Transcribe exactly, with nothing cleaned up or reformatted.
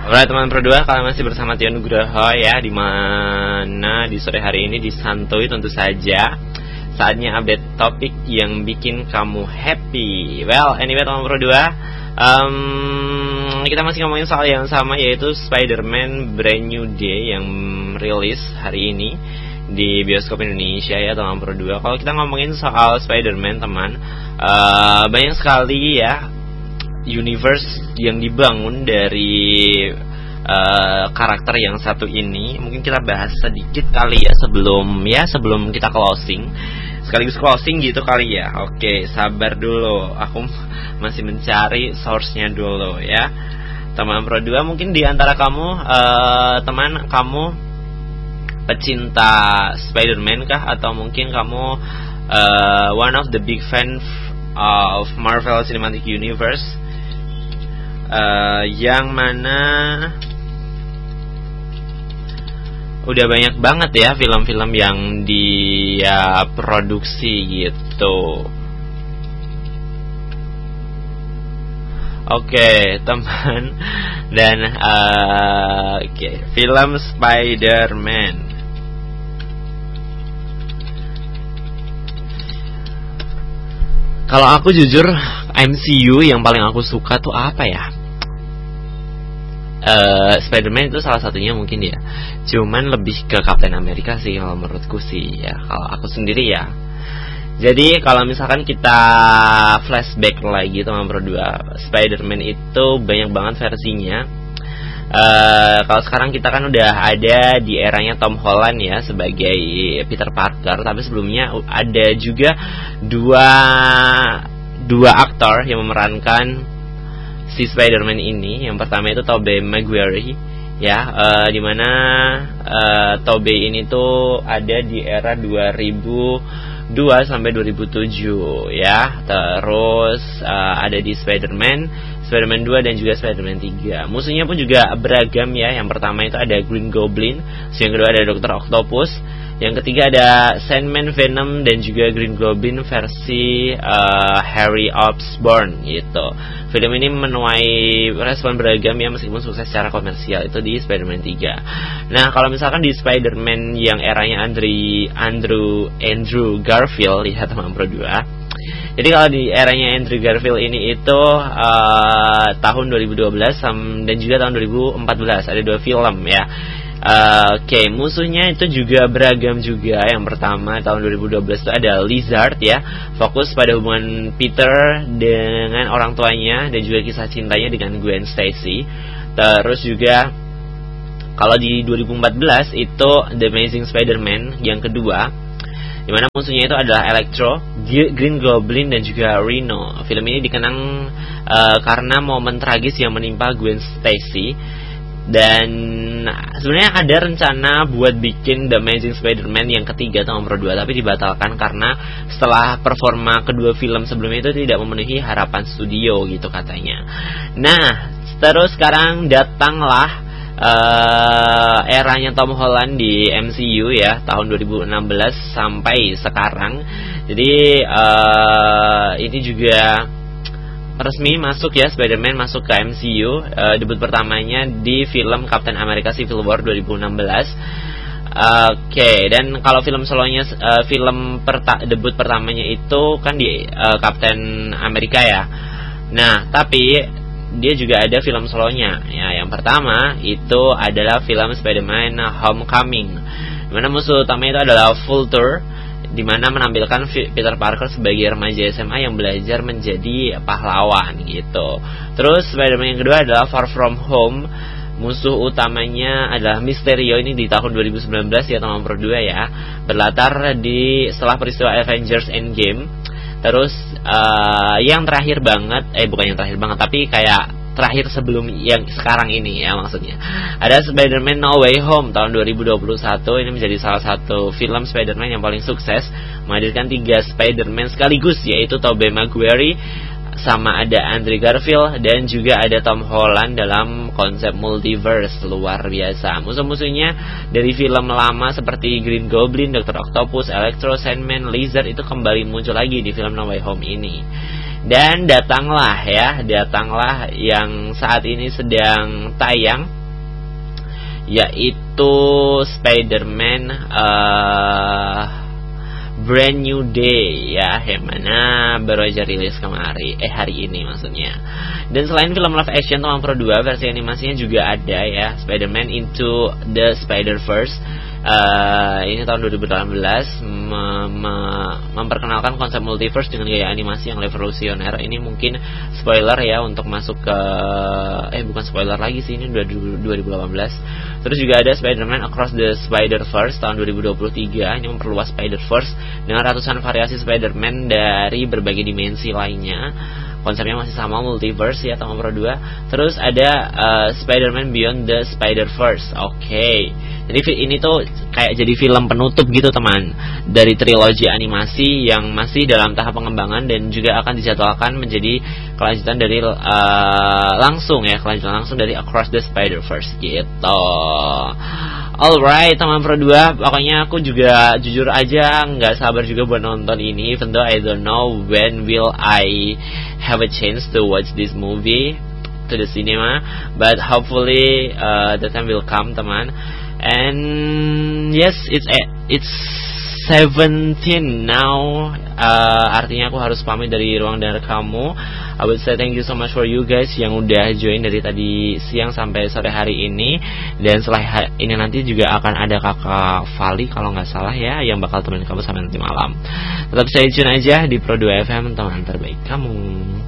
Alright teman berdua, kalian masih bersama Tio Nugroho ya, dimana di sore hari ini di Santuy tentu saja saatnya update topik yang bikin kamu happy. Well, anyway teman berdua, um, kita masih ngomongin soal yang sama, yaitu Spider-Man Brand New Day yang rilis hari ini di bioskop Indonesia ya teman berdua. Kalau kita ngomongin soal Spider-Man teman, uh, banyak sekali ya universe yang dibangun dari uh, karakter yang satu ini. Mungkin kita bahas sedikit kali ya sebelum ya sebelum kita closing, sekaligus closing gitu kali ya. Oke, sabar dulu, aku masih mencari source-nya dulu ya teman Pro dua. Mungkin di antara kamu uh, teman kamu pecinta Spider-Man kah, atau mungkin kamu uh, one of the big fan of Marvel Cinematic Universe, Uh, yang mana udah banyak banget ya film-film yang dia produksi gitu. Oke okay, teman, dan uh, oke okay, film Spider-Man. Kalau aku jujur, M C U yang paling aku suka tuh apa ya? Uh, Spider-Man itu salah satunya mungkin ya. Cuman lebih ke Captain America sih kalau menurutku sih ya, kalau aku sendiri ya. Jadi kalau misalkan kita flashback lagi teman berdua, Spider-Man itu banyak banget versinya. Uh, kalau sekarang kita kan udah ada di eranya Tom Holland ya sebagai Peter Parker, tapi sebelumnya ada juga dua dua aktor yang memerankan si Spider-Man ini. Yang pertama itu Tobey Maguire ya, uh, dimana uh, Tobey ini tuh ada di era dua ribu dua sampai dua ribu tujuh ya. Terus uh, ada di Spider-Man Spider-Man dua dan juga Spider-Man tiga. Musuhnya pun juga beragam ya. Yang pertama itu ada Green Goblin, yang kedua ada Doctor Octopus, yang ketiga ada Sandman, Venom, dan juga Green Goblin versi uh, Harry Osborn gitu. Film ini menuai respon beragam ya, meskipun sukses secara komersial itu di Spider-Man tiga. Nah, kalau misalkan di Spider-Man yang eranya Andrew Andrew Andrew Garfield ya teman Pro dua. Jadi kalau di eranya Andrew Garfield ini itu uh, tahun dua ribu dua belas dan juga tahun dua ribu empat belas ada dua film ya. Uh, Oke, okay, musuhnya itu juga beragam juga. Yang pertama tahun dua ribu dua belas itu ada Lizard ya, fokus pada hubungan Peter dengan orang tuanya dan juga kisah cintanya dengan Gwen Stacy. Terus juga kalau di dua ribu empat belas itu The Amazing Spider-Man yang kedua, dimana musuhnya itu adalah Electro, Green Goblin, dan juga Rhino. Film ini dikenang uh, karena momen tragis yang menimpa Gwen Stacy. Dan sebenarnya ada rencana buat bikin The Amazing Spider-Man yang ketiga tahun nomor dua, tapi dibatalkan karena setelah performa kedua film sebelumnya itu tidak memenuhi harapan studio gitu katanya. Nah, terus sekarang datanglah uh, eranya Tom Holland di M C U ya, tahun dua ribu enam belas sampai sekarang. Jadi uh, ini juga resmi masuk ya, Spider-Man masuk ke M C U. uh, Debut pertamanya di film Captain America Civil War dua ribu enam belas. uh, Oke, okay. Dan kalau film solonya, uh, film perta- debut pertamanya itu kan di uh, Captain America ya. Nah, tapi dia juga ada film solonya ya. Yang pertama itu adalah film Spider-Man Homecoming, dimana musuh utamanya itu adalah Vulture, dimana menampilkan Peter Parker sebagai remaja S M A yang belajar menjadi pahlawan gitu. Terus Spider-Man yang kedua adalah Far From Home. Musuh utamanya adalah Mysterio, ini di tahun dua ribu sembilan belas ya teman Pro dua ya, berlatar di setelah peristiwa Avengers Endgame. Terus uh, yang terakhir banget, eh bukan yang terakhir banget, tapi kayak terakhir sebelum yang sekarang ini ya maksudnya, ada Spider-Man No Way Home tahun dua ribu dua puluh satu. Ini menjadi salah satu film Spider-Man yang paling sukses, menghadirkan tiga Spider-Man sekaligus, yaitu Tobey Maguire, sama ada Andrew Garfield, dan juga ada Tom Holland dalam konsep multiverse. Luar biasa. Musuh-musuhnya dari film lama seperti Green Goblin, Doctor Octopus, Electro, Sandman, Lizard itu kembali muncul lagi di film No Way Home ini. Dan datanglah ya, datanglah yang saat ini sedang tayang yaitu Spider-Man uh, Brand New Day ya, yang mana baru aja rilis kemarin, eh hari ini maksudnya. Dan selain film live action Tom Pro dua, versi animasinya juga ada ya, Spider-Man Into the Spider-Verse. Uh, ini tahun dua ribu delapan belas mem- mem- memperkenalkan konsep multiverse dengan gaya animasi yang revolusioner. Ini mungkin spoiler ya untuk masuk ke eh bukan spoiler lagi sih, ini udah dua ribu delapan belas. Terus juga ada Spider-Man Across the Spider-Verse tahun dua ribu dua puluh tiga. Ini memperluas Spider-Verse dengan ratusan variasi Spider-Man dari berbagai dimensi lainnya. Konsepnya masih sama, multiverse ya, Tom Pro dua. Terus ada uh, Spider-Man Beyond the Spider-Verse. Oke okay. Jadi ini tuh kayak jadi film penutup gitu teman, dari trilogi animasi yang masih dalam tahap pengembangan dan juga akan dijadwalkan menjadi kelanjutan dari uh, langsung ya, kelanjutan langsung dari Across the Spider-Verse gitu. Alright teman Pro dua, pokoknya aku juga jujur aja nggak sabar juga buat nonton ini, even though I don't know when will I have a chance to watch this movie to the cinema, but hopefully uh, the time will come teman. And yes, it's it's seventeen now. Uh, artinya aku harus pamit dari ruang dengar kamu. I would say thank you so much for you guys yang udah join dari tadi siang sampai sore hari ini. Dan setelah ini nanti juga akan ada kakak Vali kalau nggak salah ya, yang bakal temenin kamu sampai nanti malam. Tetap stay tune aja di Pro dua F M, teman terbaik kamu.